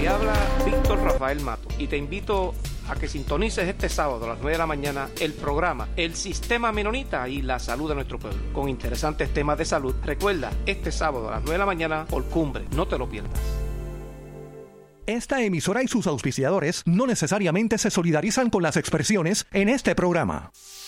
Te habla Víctor Rafael Mato y te invito a que sintonices este sábado a las 9 de la mañana el programa El Sistema Menonita y la Salud de Nuestro Pueblo, con interesantes temas de salud. Recuerda, este sábado a las 9 de la mañana por Cumbre, no te lo pierdas. Esta emisora y sus auspiciadores no necesariamente se solidarizan con las expresiones en este programa.